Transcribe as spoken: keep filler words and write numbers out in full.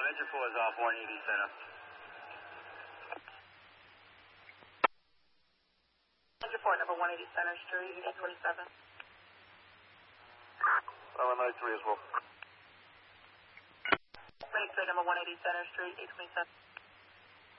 engine four is off one eighty center. Engine four, number one eighty Center Street, eight twenty-seven. Runway nine three as well. Wait, number one eighty Center Street, eight twenty-seven.